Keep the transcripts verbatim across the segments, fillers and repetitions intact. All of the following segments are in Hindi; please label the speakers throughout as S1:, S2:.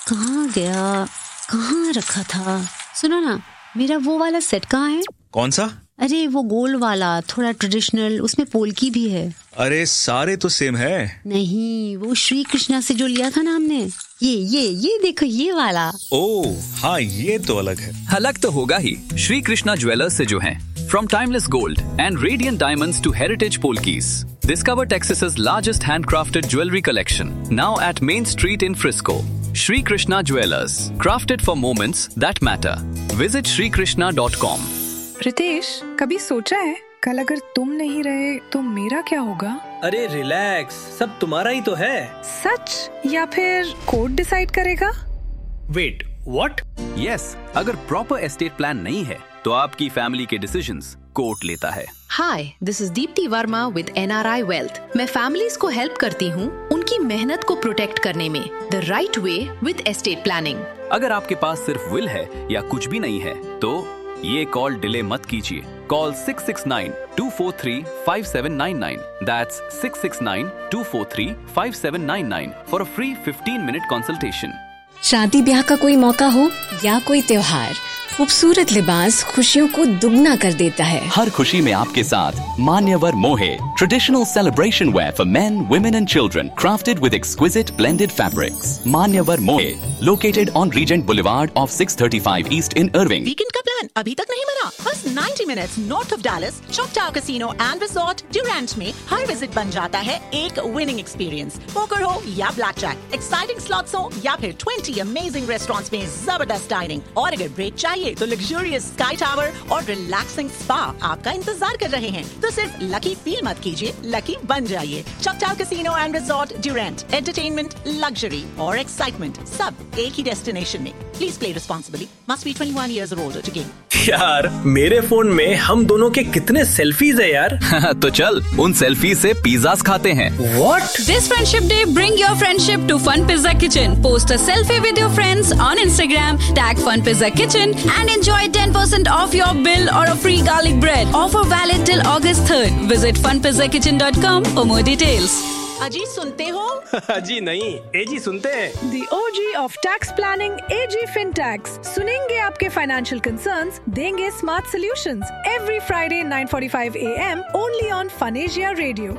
S1: कहाँ गया, कहाँ रखा था? सुनो ना, मेरा वो वाला सेट कहाँ है?
S2: कौन सा?
S1: अरे वो गोल वाला, थोड़ा ट्रेडिशनल, उसमें पोल्की भी है।
S2: अरे सारे तो सेम है।
S1: नहीं, वो श्री कृष्णा से जो लिया था ना हमने, ये ये ये देखो ये वाला।
S2: ओह हाँ, ये तो अलग है।
S3: अलग तो होगा ही, श्री कृष्णा ज्वेलर्स से जो हैं। From timeless gold and radiant diamonds to heritage polkis, discover Texas's largest handcrafted jewelry collection. Now at Main Street in Frisco. Shri Krishna Jewelers, crafted for moments that matter. Visit shri krishna dot com.
S4: Ritesh, कभी सोचा है कल अगर तुम नहीं रहे तो मेरा क्या होगा?
S5: अरे रिलैक्स, सब तुम्हारा ही तो है।
S4: सच या फिर कोर्ट डिसाइड करेगा?
S5: Wait, what?
S3: यस, अगर प्रॉपर एस्टेट प्लान नहीं है तो आपकी फैमिली के डिसीजंस कोर्ट लेता है।
S6: हाय, this is Deepti Verma with N R I wealth. मैं फैमिलीज को हेल्प करती हूँ उनकी मेहनत को प्रोटेक्ट करने में, the right way with estate planning.
S3: अगर आपके पास सिर्फ विल है या कुछ भी नहीं है तो ये कॉल डिले मत कीजिए। Call six six nine to four three five seven nine nine, that's six six nine to four three five seven nine nine for a free fifteen minute consultation.
S7: शादी ब्याह का कोई मौका हो या कोई त्योहार, खूबसूरत लिबास खुशियों को दुगना कर देता है।
S8: हर खुशी में आपके साथ मान्यवर मोहे, traditional celebration where for main, women and children, crafted with exquisite blended fabrics. मान्यवर मोहे, located on reagent boulevard of six thirty five east in Irving.
S9: Weekend का प्लान अभी तक नहीं बना? बस ninety minutes north of Dallas, चॉकटाऊ casino and resort Durand में हर विजिट बन जाता है एक विनिंग एक्सपीरियंस। पोकर हो या ब्लैक जैक, एक्साइटिंग स्लॉट्स हो या फिर ट्वेंटी अमेजिंग रेस्टोरेंट्स में जबरदस्त डाइनिंग, और अगर ब्रेक चाहिए तो लग्जूरियस स्काई टावर और रिलैक्सिंग स्पा आपका इंतजार कर रहे हैं। तो सिर्फ लकी फील मत कीजिए, लकी बन जाइए। चॉकटाऊ casino and resort Durand, entertainment, luxury और एक्साइटमेंट सब एक ही डेस्टिनेशन में। Please play responsibly, must be twenty one years और ओल्डर टू गेम।
S5: यार, मेरे फोन में हम दोनों के कितने सेल्फीज है यार।
S3: तो चल उन सेल्फी से पिज़्ज़ास खाते हैं।
S5: What?
S10: This Friendship Day, bring your friendship to Fun Pizza Kitchen. Post a selfie with your friends on Instagram, tag Fun Pizza Kitchen and enjoy ten percent off your bill or a free garlic bread. Offer valid till August third. Visit fun pizza kitchen dot com for more details.
S9: अजी सुनते हो?
S5: अजी नहीं, एजी सुनते हैं।
S4: The O G of tax planning, A G FinTax. सुनेंगे आपके financial concerns, देंगे smart solutions. Every Friday nine forty-five a m only on Funasia Radio.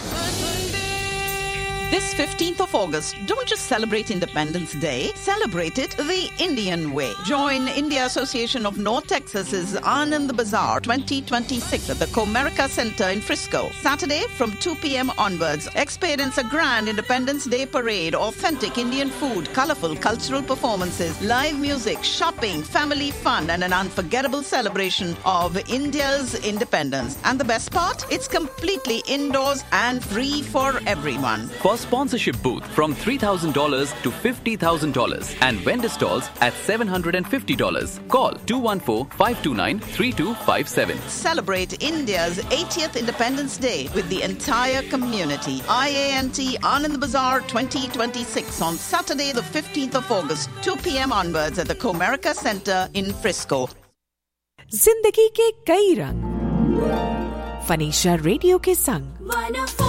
S9: This fifteenth of August, don't just celebrate Independence Day, celebrate it the Indian way. Join India Association of North Texas's Anand Bazaar twenty twenty-six at the Comerica Center in Frisco. Saturday from two p m onwards, experience a grand Independence Day parade, authentic Indian food, colorful cultural performances, live music, shopping, family fun, and an unforgettable celebration of India's independence. And the best part? It's completely indoors and free for everyone.
S3: For sponsorship booth from three thousand dollars to fifty thousand dollars and vendor stalls at seven hundred fifty dollars. Call two one four, five two nine, three two five seven.
S9: Celebrate India's eightieth Independence Day with the entire community. I A N T Anand Bazaar twenty twenty-six on Saturday the fifteenth of August, two p m onwards at the Comerica Center in Frisco.
S11: जिंदगी के कई रंग फनीशा रेडियो के संग।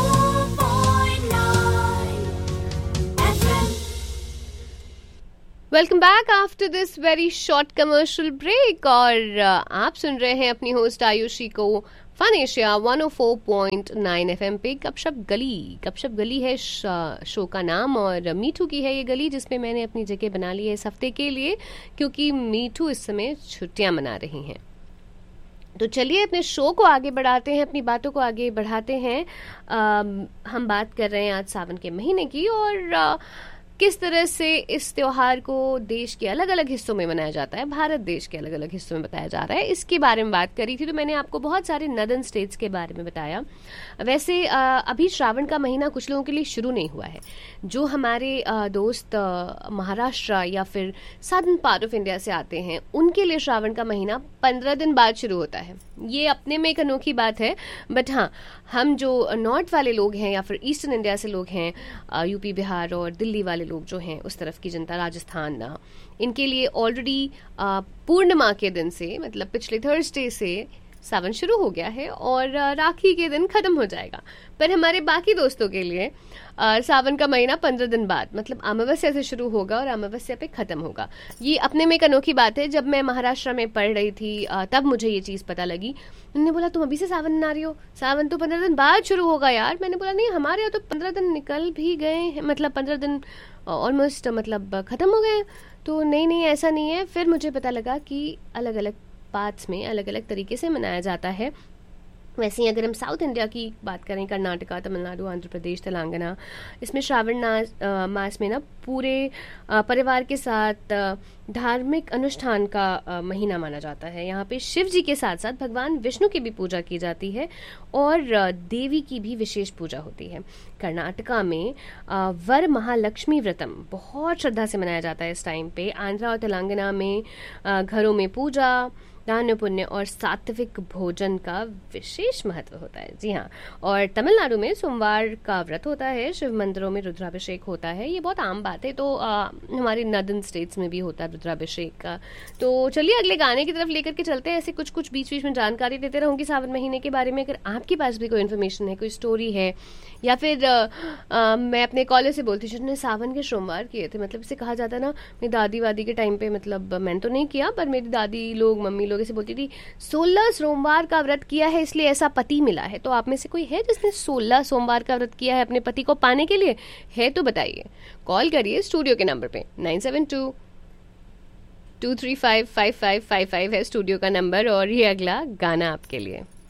S12: Welcome back after this very short commercial break और uh, आप सुन रहे हैं अपनी होस्ट आयुषी को fun Asia one O four point nine F M पे। गपशप गली, गपशप गली है शो का नाम और मीठू की है ये गली जिसमें मैंने अपनी जगह बना ली है इस हफ्ते के लिए क्योंकि मीठू इस समय छुट्टियां मना रही हैं। तो चलिए अपने शो को आगे बढ़ाते हैं, अपनी बातों को आगे बढ़ाते हैं। आ, हम बात कर रहे हैं आज सावन के महीने की और आ, किस तरह से इस त्योहार को देश के अलग अलग हिस्सों में मनाया जाता है, भारत देश के अलग अलग हिस्सों में बताया जा रहा है, इसके बारे में बात करी थी। तो मैंने आपको बहुत सारे नदर्न स्टेट्स के बारे में बताया। वैसे अभी श्रावण का महीना कुछ लोगों के लिए शुरू नहीं हुआ है। जो हमारे दोस्त महाराष्ट्र या फिर साउदर्न पार्ट ऑफ इंडिया से आते हैं उनके लिए श्रावण का महीना पंद्रह दिन बाद शुरू होता है। ये अपने में एक अनोखी बात है। बट हाँ, हम जो नॉर्थ वाले लोग हैं या फिर ईस्टर्न इंडिया से लोग हैं, यूपी बिहार और दिल्ली वाले लोग जो हैं, उस तरफ की जनता, राजस्थान, इनके लिए ऑलरेडी पूर्णिमा के दिन से मतलब पिछले थर्सडे से सावन शुरू हो गया है और राखी के दिन खत्म हो जाएगा, पर हमारे बाकी दोस्तों के लिए आ, सावन का महीना पंद्रह दिन बाद मतलब अमावस्या से शुरू होगा और अमावस्या पे खत्म होगा। ये अपने में एक अनोखी बात है। जब मैं महाराष्ट्र में पढ़ रही थी आ, तब मुझे ये चीज़ पता लगी। उन्होंने बोला तुम अभी से सावन मना रही हो, सावन तो पंद्रह दिन बाद शुरू होगा यार। मैंने बोला नहीं, हमारे यहाँ तो पंद्रह दिन निकल भी गए हैं, मतलब पंद्रह दिन ऑलमोस्ट मतलब ख़त्म हो गए। तो नहीं नहीं ऐसा नहीं है। फिर मुझे पता लगा कि अलग अलग पार्ट्स में अलग अलग तरीके से मनाया जाता है। वैसे ही अगर हम साउथ इंडिया की बात करें, कर्नाटका, तमिलनाडु, आंध्र प्रदेश, तेलंगाना, इसमें श्रावण मास में ना पूरे आ, परिवार के साथ आ, धार्मिक अनुष्ठान का आ, महीना माना जाता है। यहाँ पे शिव जी के साथ साथ भगवान विष्णु की भी पूजा की जाती है और आ, देवी की भी विशेष पूजा होती है। कर्नाटका में आ, वर महालक्ष्मी व्रतम बहुत श्रद्धा से मनाया जाता है इस टाइम पे। आंध्रा और तेलंगाना में आ, घरों में पूजा, दान पुण्य और सात्विक भोजन का विशेष महत्व होता है। जी हाँ, और तमिलनाडु में सोमवार का व्रत होता है, शिव मंदिरों में रुद्राभिषेक होता है। ये बहुत आम बात है। तो आ, हमारे नॉर्दर्न स्टेट्स में भी होता है रुद्राभिषेक का। तो चलिए अगले गाने की तरफ लेकर के चलते हैं। ऐसे कुछ कुछ बीच बीच में जानकारी देते रहूँगी सावन महीने के बारे में। अगर आपके पास भी कोई इन्फॉर्मेशन है, कोई स्टोरी है, या फिर आ, आ, मैं अपने कॉलेज से बोलती हूँ जिन्होंने सावन के सोमवार किए थे, मतलब इसे कहा जाता है ना, मेरी दादी वादी के टाइम पे, मतलब मैंने तो नहीं किया पर मेरी दादी लोग, मम्मी लोग ऐसे बोलती थी सोलह सोमवार का व्रत किया है इसलिए ऐसा पति मिला है। तो आप में से कोई है जिसने सोलह सोमवार का व्रत किया है अपने पति को पाने के लिए? है तो बताइए, कॉल करिए स्टूडियो के नंबर पे nine seven to to three five five five five five है स्टूडियो का नंबर। और ये अगला गाना आपके लिए।